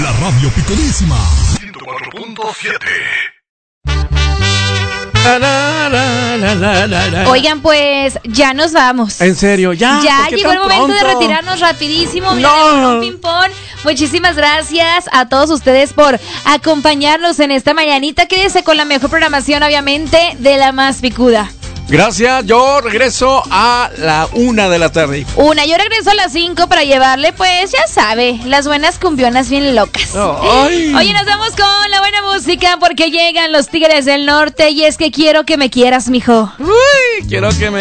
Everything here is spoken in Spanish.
La radio picudísima 104.7. Oigan, pues ya nos vamos. En serio, ya llegó el momento de retirarnos rapidísimo. No. Ping-pong. Muchísimas gracias a todos ustedes por acompañarnos en esta mañanita. Quédese con la mejor programación, obviamente, de la más picuda. Gracias, yo regreso a la 1 de la tarde. Yo regreso a las 5 para llevarle, pues, ya sabe, las buenas cumbionas bien locas. Ay. Oye, nos vamos con la buena música porque llegan los Tigres del Norte y es que quiero que me quieras, mijo. Uy, quiero que me